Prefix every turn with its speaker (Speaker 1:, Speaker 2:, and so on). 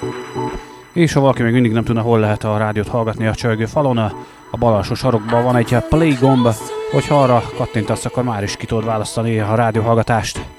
Speaker 1: És ha valaki még mindig nem tudna, hol lehet a rádiót hallgatni a csörgő falon, a bal alsó sarokban van egy play gomb, hogyha arra kattintasz, akkor már is ki tudod választani a rádióhallgatást.